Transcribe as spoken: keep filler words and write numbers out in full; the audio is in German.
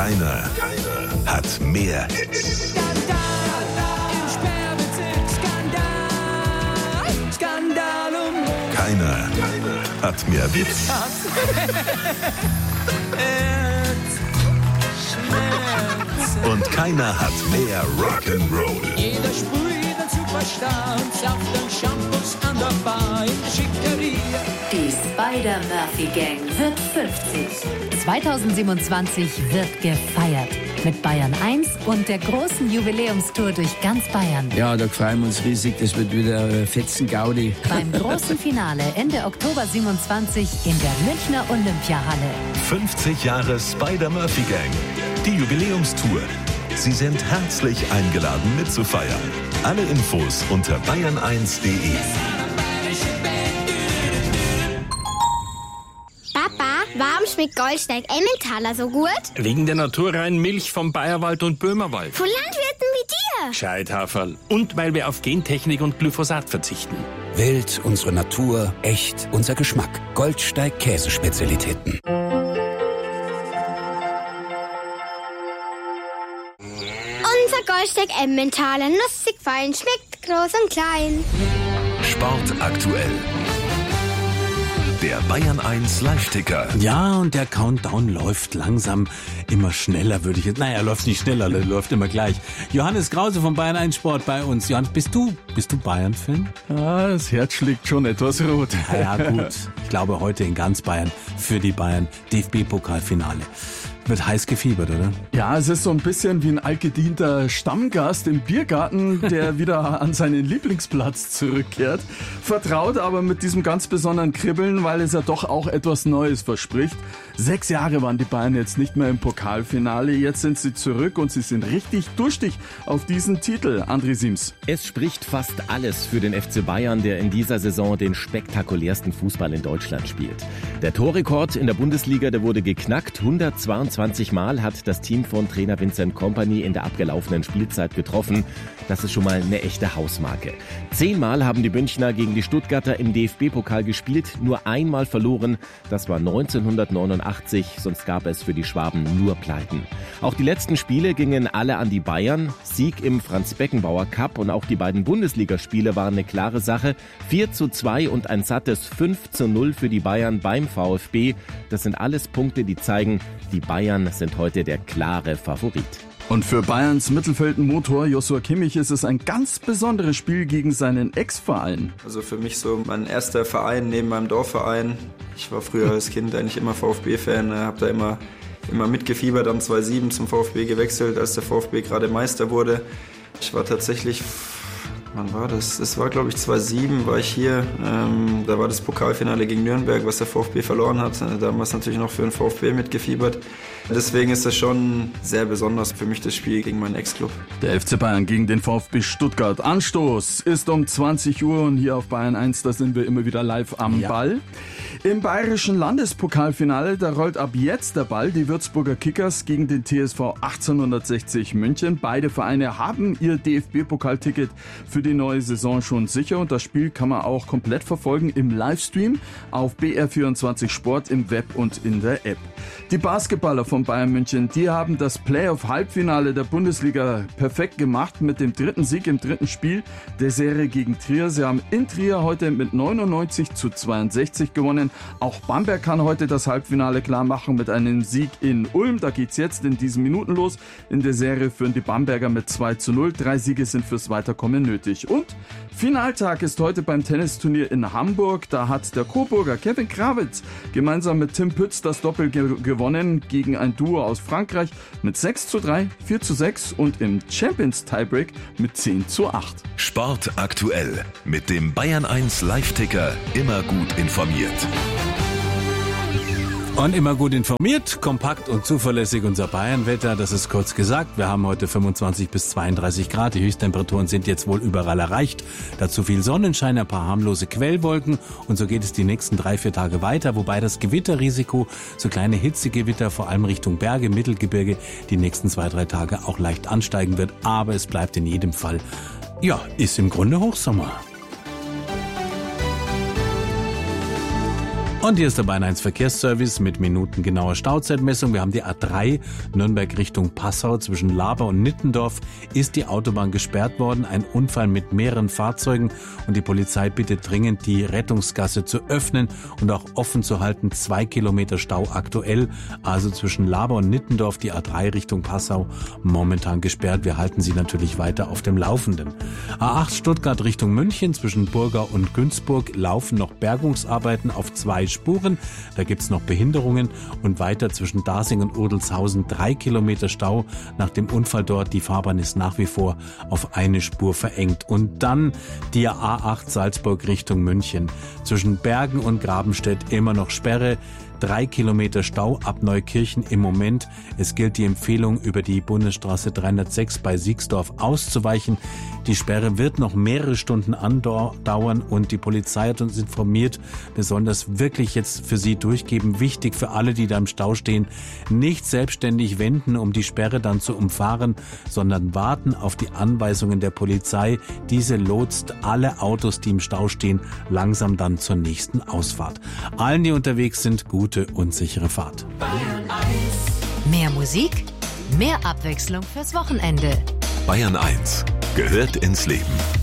Keiner, keiner hat mehr Hits. Skandal im Sperrbezirk, Skandal, Skandal um Keiner, keiner hat mehr Witz. Und keiner hat mehr Rock'n'Roll. Jeder sprüht ein Superstar und sauft dann Shampoos an der Bar in der Schickeria. Die Spider-Murphy-Gang wird fünfzig. zweitausendsiebenundzwanzig wird gefeiert. Mit Bayern eins und der großen Jubiläumstour durch ganz Bayern. Ja, da freuen wir uns riesig. Das wird wieder äh, Fetzen-Gaudi. Beim großen Finale Ende Oktober siebenundzwanzig in der Münchner Olympiahalle. fünfzig Jahre Spider-Murphy-Gang. Die Jubiläumstour. Sie sind herzlich eingeladen mitzufeiern. Alle Infos unter bayern eins punkt de. Papa, warum schmeckt Goldsteig Emmentaler so gut? Wegen der naturreinen Milch vom Bayerwald und Böhmerwald. Von Landwirten wie dir. Scheithaferl. Und weil wir auf Gentechnik und Glyphosat verzichten. Wild, unsere Natur, echt, unser Geschmack. Goldsteig Käsespezialitäten. Unser Goldsteig Emmentaler, nussig fein, schmeckt groß und klein. Sport aktuell. Der Bayern eins Live-Ticker. Ja, und der Countdown läuft langsam immer schneller, würde ich jetzt... Naja, er läuft nicht schneller, er läuft immer gleich. Johannes Krause von Bayern eins Sport bei uns. Johannes, bist du, bist du Bayern-Fan? Ja, das Herz schlägt schon etwas rot. Ja, ja, gut. Ich glaube, heute in ganz Bayern für die Bayern D F B-Pokalfinale. Wird heiß gefiebert, oder? Ja, es ist so ein bisschen wie ein altgedienter Stammgast im Biergarten, der wieder an seinen Lieblingsplatz zurückkehrt. Vertraut aber mit diesem ganz besonderen Kribbeln, weil es ja doch auch etwas Neues verspricht. Sechs Jahre waren die Bayern jetzt nicht mehr im Pokalfinale. Jetzt sind sie zurück und sie sind richtig durstig auf diesen Titel. André Siems. Es spricht fast alles für den F C Bayern, der in dieser Saison den spektakulärsten Fußball in Deutschland spielt. Der Torrekord in der Bundesliga, der wurde geknackt. hundertzweiundzwanzig Mal hat das Team von Trainer Vincent Kompany in der abgelaufenen Spielzeit getroffen. Das ist schon mal eine echte Hausmarke. Zehnmal haben die Münchner gegen die Stuttgarter im D F B-Pokal gespielt, nur einmal verloren. Das war neunzehnhundertneunundachtzig, sonst gab es für die Schwaben nur Pleiten. Auch die letzten Spiele gingen alle an die Bayern. Sieg im Franz-Beckenbauer-Cup und auch die beiden Bundesligaspiele waren eine klare Sache. vier zu zwei und ein sattes fünf zu null für die Bayern beim VfB. Das sind alles Punkte, die zeigen, die Bayern sind heute der klare Favorit. Und für Bayerns Mittelfeldmotor Joshua Kimmich ist es ein ganz besonderes Spiel gegen seinen Ex-Verein. Also für mich so mein erster Verein neben meinem Dorfverein. Ich war früher als Kind eigentlich immer VfB-Fan, habe da immer, immer mitgefiebert, am zweitausendsieben zum VfB gewechselt, als der VfB gerade Meister wurde. Ich war tatsächlich... Wann war das? Das war, glaube ich, zweitausendsieben war ich hier. Ähm, da war das Pokalfinale gegen Nürnberg, was der VfB verloren hat. Damals natürlich noch für den VfB mitgefiebert. Deswegen ist das schon sehr besonders für mich, das Spiel gegen meinen Ex-Club. Der F C Bayern gegen den VfB Stuttgart. Anstoß ist um zwanzig Uhr und hier auf Bayern eins, da sind wir immer wieder live am ja. Ball. Im bayerischen Landespokalfinale, da rollt ab jetzt der Ball. Die Würzburger Kickers gegen den T S V achtzehnhundertsechzig München. Beide Vereine haben ihr D F B-Pokalticket für die neue Saison schon sicher. Und das Spiel kann man auch komplett verfolgen im Livestream auf B R vierundzwanzig Sport im Web und in der App. Die Basketballer von Bayern München, die haben das Playoff-Halbfinale der Bundesliga perfekt gemacht mit dem dritten Sieg im dritten Spiel der Serie gegen Trier. Sie haben in Trier heute mit neunundneunzig zu zweiundsechzig gewonnen. Auch Bamberg kann heute das Halbfinale klar machen mit einem Sieg in Ulm. Da geht's jetzt in diesen Minuten los. In der Serie führen die Bamberger mit zwei zu null. Drei Siege sind fürs Weiterkommen nötig. Und Finaltag ist heute beim Tennisturnier in Hamburg. Da hat der Coburger Kevin Krawitz gemeinsam mit Tim Pütz das Doppel ge- gewonnen gegen ein Duo aus Frankreich mit sechs zu drei, vier zu sechs und im Champions Tiebreak mit zehn zu acht. Sport aktuell mit dem Bayern eins Live-Ticker, immer gut informiert. Und immer gut informiert, kompakt und zuverlässig unser Bayernwetter, das ist kurz gesagt. Wir haben heute fünfundzwanzig bis zweiunddreißig Grad, die Höchsttemperaturen sind jetzt wohl überall erreicht. Dazu viel Sonnenschein, ein paar harmlose Quellwolken und so geht es die nächsten drei, vier Tage weiter, wobei das Gewitterrisiko, so kleine Hitzegewitter, vor allem Richtung Berge, Mittelgebirge, die nächsten zwei, drei Tage auch leicht ansteigen wird. Aber es bleibt in jedem Fall, ja, ist im Grunde Hochsommer. Und hier ist der Bayern eins Verkehrsservice mit minutengenauer Stauzeitmessung. Wir haben die A drei Nürnberg Richtung Passau. Zwischen Laber und Nittendorf ist die Autobahn gesperrt worden. Ein Unfall mit mehreren Fahrzeugen und die Polizei bittet dringend, die Rettungsgasse zu öffnen und auch offen zu halten. Zwei Kilometer Stau aktuell, also zwischen Laber und Nittendorf, die A drei Richtung Passau momentan gesperrt. Wir halten Sie natürlich weiter auf dem Laufenden. A acht Stuttgart Richtung München, zwischen Burgau und Günzburg laufen noch Bergungsarbeiten auf zwei Spuren. Da gibt's noch Behinderungen und weiter zwischen Dasing und Odelshausen drei Kilometer Stau. Nach dem Unfall dort, die Fahrbahn ist nach wie vor auf eine Spur verengt. Und dann die A acht Salzburg Richtung München. Zwischen Bergen und Grabenstedt immer noch Sperre. Drei Kilometer Stau ab Neukirchen im Moment. Es gilt die Empfehlung, über die Bundesstraße dreihundertsechs bei Siegsdorf auszuweichen. Die Sperre wird noch mehrere Stunden andauern und die Polizei hat uns informiert, wir sollen das wirklich jetzt für Sie durchgeben. Wichtig für alle, die da im Stau stehen, nicht selbstständig wenden, um die Sperre dann zu umfahren, sondern warten auf die Anweisungen der Polizei. Diese lotst alle Autos, die im Stau stehen, langsam dann zur nächsten Ausfahrt. Allen, die unterwegs sind, gute und sichere Fahrt. Mehr Musik, mehr Abwechslung fürs Wochenende. Bayern eins gehört ins Leben.